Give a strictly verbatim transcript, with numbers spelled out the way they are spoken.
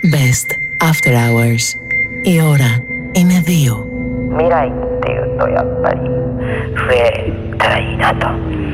Best After Hours. Η ώρα είναι δύο. 未来っていうとやっぱり増えたらいいなと